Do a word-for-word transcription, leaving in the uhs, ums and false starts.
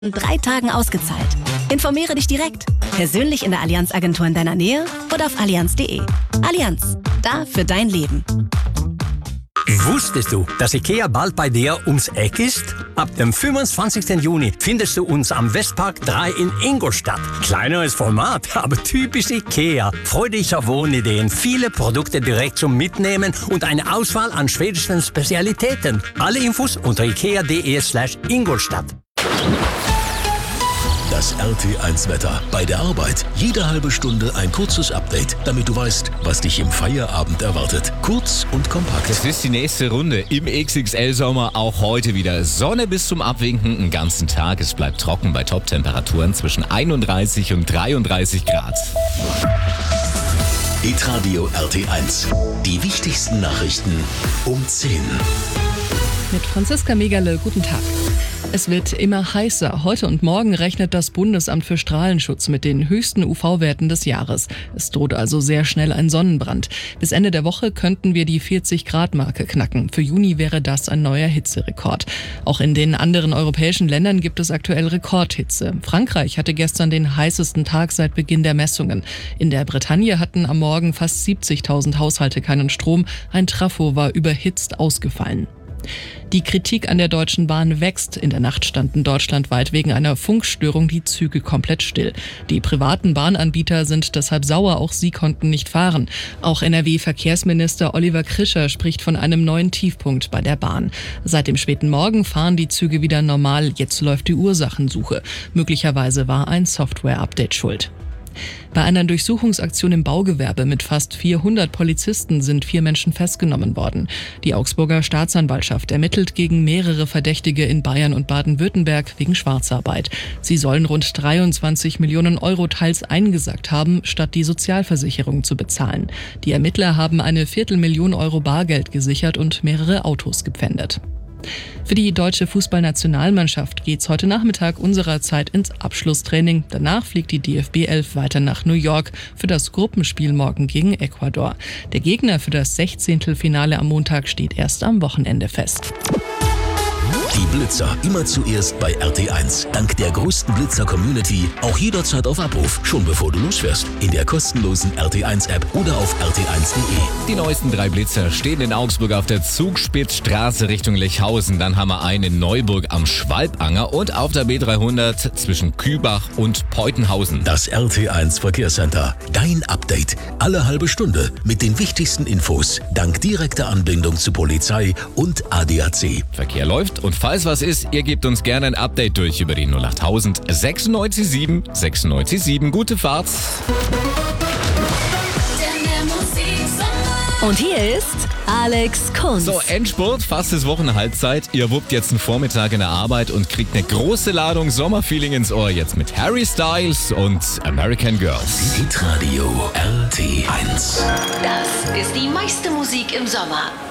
in drei Tagen ausgezahlt. Informiere dich direkt. Persönlich in der Allianz-Agentur in deiner Nähe oder auf allianz punkt de. Allianz, da für dein Leben. Wusstest du, dass IKEA bald bei dir ums Eck ist? Ab dem fünfundzwanzigsten Juni findest du uns am Westpark drei in Ingolstadt. Kleineres Format, aber typisch IKEA. Freudige Wohnideen, viele Produkte direkt zum Mitnehmen und eine Auswahl an schwedischen Spezialitäten. Alle Infos unter ikea punkt de slash Ingolstadt. Das R T eins Wetter. Bei der Arbeit jede halbe Stunde ein kurzes Update, damit du weißt, was dich im Feierabend erwartet. Kurz und kompakt. Das ist die nächste Runde im X X L-Sommer. Auch heute wieder Sonne bis zum Abwinken den ganzen Tag. Es bleibt trocken bei Top-Temperaturen zwischen einunddreißig und dreiunddreißig Grad. Hitradio R T eins. Die wichtigsten Nachrichten um zehn. Mit Franziska Megerle, guten Tag. Es wird immer heißer. Heute und morgen rechnet das Bundesamt für Strahlenschutz mit den höchsten U V-Werten des Jahres. Es droht also sehr schnell ein Sonnenbrand. Bis Ende der Woche könnten wir die vierzig-Grad-Marke knacken. Für Juni wäre das ein neuer Hitzerekord. Auch in den anderen europäischen Ländern gibt es aktuell Rekordhitze. Frankreich hatte gestern den heißesten Tag seit Beginn der Messungen. In der Bretagne hatten am Morgen fast siebzigtausend Haushalte keinen Strom. Ein Trafo war überhitzt ausgefallen. Die Kritik an der Deutschen Bahn wächst. In der Nacht standen deutschlandweit wegen einer Funkstörung die Züge komplett still. Die privaten Bahnanbieter sind deshalb sauer, auch sie konnten nicht fahren. Auch N R W-Verkehrsminister Oliver Krischer spricht von einem neuen Tiefpunkt bei der Bahn. Seit dem späten Morgen fahren die Züge wieder normal, jetzt läuft die Ursachensuche. Möglicherweise war ein Software-Update schuld. Bei einer Durchsuchungsaktion im Baugewerbe mit fast vierhundert Polizisten sind vier Menschen festgenommen worden. Die Augsburger Staatsanwaltschaft ermittelt gegen mehrere Verdächtige in Bayern und Baden-Württemberg wegen Schwarzarbeit. Sie sollen rund dreiundzwanzig Millionen Euro teils eingesackt haben, statt die Sozialversicherung zu bezahlen. Die Ermittler haben eine Viertelmillion Euro Bargeld gesichert und mehrere Autos gepfändet. Für die deutsche Fußballnationalmannschaft geht's heute Nachmittag unserer Zeit ins Abschlusstraining. Danach fliegt die D F B elf weiter nach New York für das Gruppenspiel morgen gegen Ecuador. Der Gegner für das Sechzehntelfinale am Montag steht erst am Wochenende fest. Die Blitzer immer zuerst bei R T eins. Dank der größten Blitzer-Community auch jederzeit auf Abruf, schon bevor du losfährst. In der kostenlosen R T eins App oder auf r t eins punkt de. Die neuesten drei Blitzer stehen in Augsburg auf der Zugspitzstraße Richtung Lechhausen. Dann haben wir einen in Neuburg am Schwalbanger und auf der B dreihundert zwischen Kübach und Peutenhausen. Das R T eins Verkehrscenter. Dein Update. Alle halbe Stunde mit den wichtigsten Infos. Dank direkter Anbindung zu Polizei und A D A C. Verkehr läuft und falls was ist, ihr gebt uns gerne ein Update durch über die null achttausend sechsundneunzig sieben sechsundneunzig sieben. Gute Fahrt. Und hier ist Alex Kunz. So, Endspurt, fast ist Wochenhalbzeit. Ihr wuppt jetzt einen Vormittag in der Arbeit und kriegt eine große Ladung Sommerfeeling ins Ohr. Jetzt mit Harry Styles und American Girls. Hitradio R T eins. Das ist die meiste Musik im Sommer.